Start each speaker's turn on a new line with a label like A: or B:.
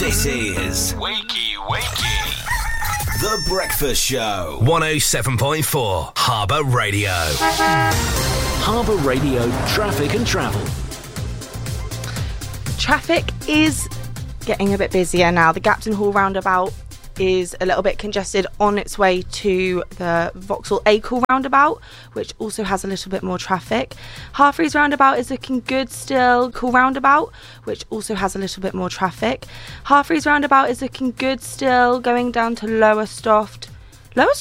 A: This is
B: Wakey Wakey.
A: The Breakfast Show.
C: 107.4 Harbour Radio.
A: Harbour Radio traffic and travel.
D: Traffic is getting a bit busier now. The Gapton Hall roundabout is a little bit congested on its way to the Vauxhall Acle roundabout, which also has a little bit more traffic. Harfreys roundabout is looking good still. Cool roundabout, which also has a little bit more traffic. Harfreys roundabout is looking good still, going down to Lowestoft.